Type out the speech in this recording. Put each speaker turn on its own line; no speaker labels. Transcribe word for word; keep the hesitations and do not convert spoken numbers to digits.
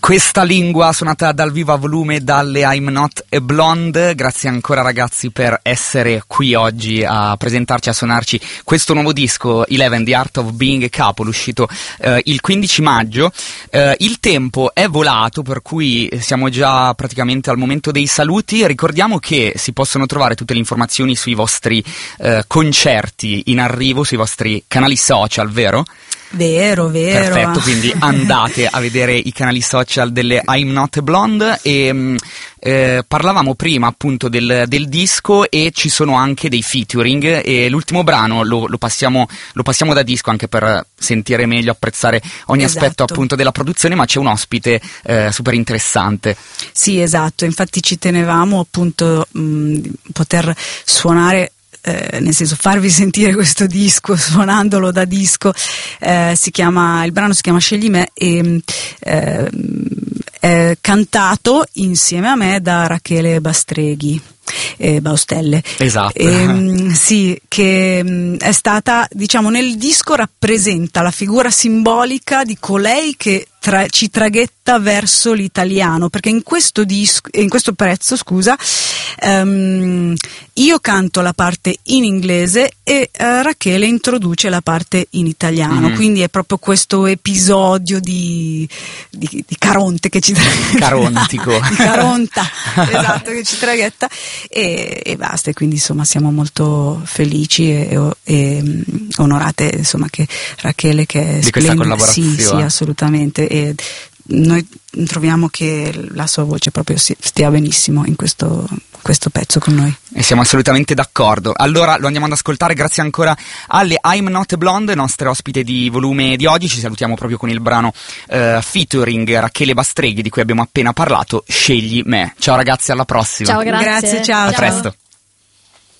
Questa lingua suonata dal vivo a volume dalle I'm Not a Blonde. Grazie ancora ragazzi per essere qui oggi a presentarci, a suonarci questo nuovo disco Eleven, The Art of Being a Couple, uscito eh, il quindici maggio. Eh, il tempo è volato, per cui siamo già praticamente al momento dei saluti. Ricordiamo che si possono trovare tutte le informazioni sui vostri eh, concerti in arrivo, sui vostri canali social, vero?
Vero, vero.
Perfetto, quindi andate a vedere i canali social delle I'm Not a Blonde. E eh, parlavamo prima appunto del, del disco, e ci sono anche dei featuring, e l'ultimo brano lo, lo, passiamo, lo passiamo da disco anche per sentire meglio, apprezzare ogni
esatto.
aspetto appunto della produzione, ma c'è un ospite eh, super interessante.
Sì, esatto, infatti ci tenevamo appunto mh, poter suonare, Eh, nel senso farvi sentire questo disco suonandolo da disco. Eh, si chiama, il brano si chiama Scegli me, e eh, è cantato insieme a me da Rachele Bastreghi eh, Baustelle.
Esatto.
E, sì, che mh, è stata, diciamo, nel disco rappresenta la figura simbolica di colei che Tra, ci traghetta verso l'italiano, perché in questo disco, in questo pezzo, scusa, um, io canto la parte in inglese e uh, Rachele introduce la parte in italiano, mm-hmm. quindi è proprio questo episodio di, di, di Caronte che ci traghetta.
Carontico.
di Caronta, esatto, che ci traghetta, e, e basta, e quindi insomma siamo molto felici e, e, e onorate, insomma, che Rachele, che è
di questa
splendida,
collaborazione.
sì, sì, assolutamente. E noi troviamo che la sua voce proprio stia benissimo in questo, questo pezzo con noi.
E siamo assolutamente d'accordo. Allora lo andiamo ad ascoltare. Grazie ancora alle I'm Not a Blonde, nostre ospite di volume di oggi. Ci salutiamo proprio con il brano uh, featuring Rachele Bastreghi, di cui abbiamo appena parlato, Scegli me. Ciao ragazzi, alla prossima.
Ciao, grazie.
Grazie, ciao.
A
ciao.
presto.